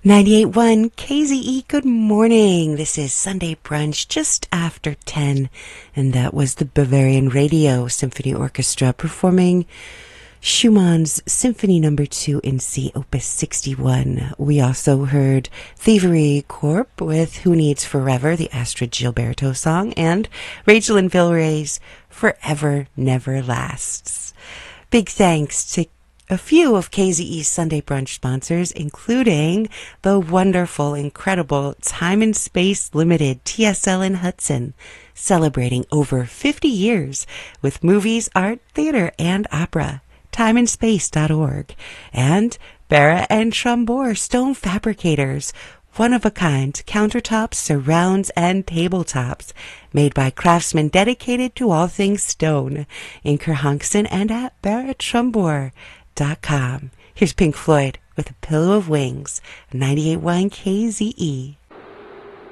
98.1 KZE, good morning. This is Sunday Brunch just after 10, and that was the Bavarian Radio Symphony Orchestra performing Schumann's Symphony No. 2 in C, Opus 61. We also heard Thievery Corp with Who Needs Forever, the Astrid Gilberto song, and Rachel and Vilray's Forever Never Lasts. Big thanks to a few of KZE's Sunday Brunch sponsors, including the wonderful, incredible Time and Space Limited, TSL in Hudson, celebrating over 50 years with movies, art, theater, and opera. timeandspace.org. And Barra and Chambord Stone Fabricators, one-of-a-kind countertops, surrounds, and tabletops made by craftsmen dedicated to all things stone in Kerhonkson and at barrettchambord.com. Here's Pink Floyd with A Pillow of Wings, 98.1 KZE.